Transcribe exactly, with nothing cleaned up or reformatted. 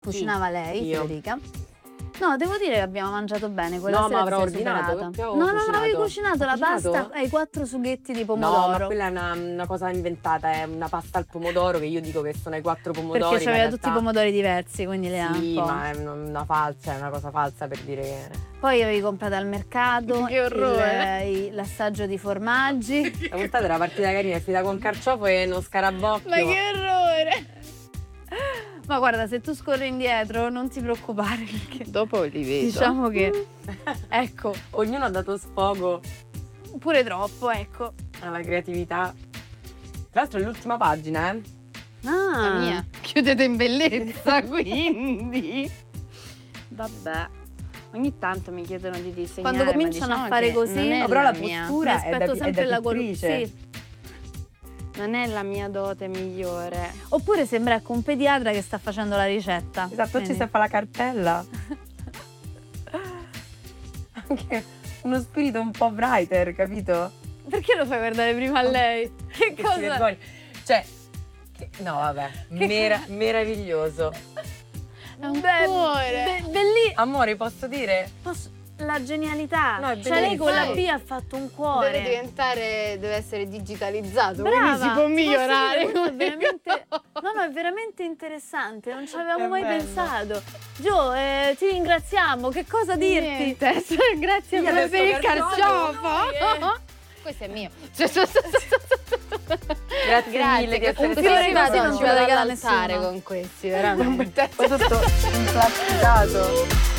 cucinava Sì, lei, io. Federica. No, devo dire che abbiamo mangiato bene, quella No, sera ma avrò sei ordinato, superata. che avevo No, no, non cucinato? avevi cucinato Ho la cucinato? pasta e i quattro sughetti di No, pomodoro. ma quella è una, una cosa inventata, è una pasta al pomodoro che io dico che sono i quattro pomodori. Perché ma in c'aveva realtà... tutti i pomodori diversi, quindi le ha Sì, un po'. ma è una, una falsa, è una cosa falsa per dire che... Poi avevi comprato al mercato Che orrore. il- i- l'assaggio di formaggi. La puntata era partita carina, è finita con carciofo e uno scarabocchio. Ma che orrore! Ma guarda, se tu scorri indietro non ti preoccupare perché Dopo li vedo. diciamo che ecco, Ognuno ha dato sfogo pure troppo, ecco. alla creatività. Tra l'altro è l'ultima pagina, eh? Ah, La mia. Chiudete in bellezza, quindi. Vabbè. Ogni tanto mi chiedono di disegnare. Quando ma cominciano diciamo a fare che così, non è No, però la mia. postura mi è da, aspetto è sempre da la cor- pittrice. sì. Non è la mia dote migliore. Oppure sembra ecco un pediatra che sta facendo la ricetta. Esatto, ci Vedi? sta a fare la cartella. Anche uno spirito un po' writer, capito? Perché lo fai guardare prima a lei? Che Che si cosa? vergogna. Cioè, che- no vabbè, mera- meraviglioso. È un Beh, cuore. be- belli- Amore, posso dire? posso- la genialità. No, è cioè lei con la bellissimo. B ha fatto un cuore. Deve diventare, deve essere digitalizzato, Brava. quindi si può migliorare. Posso dire, questo è veramente, no, no, è veramente interessante, non ci avevamo È mai bello. pensato. Gio, eh, ti ringraziamo, che cosa dirti? Niente, grazie Io per, adesso per il carciofo, carciofo. Questo è mio. Cioè, cioè, cioè, Grazie, Grazie, mille di che essere comunque stata si qui. vado, Non non ci ci vado regala all'altare nessuno. con questi, veramente. Poi tutto implasticato.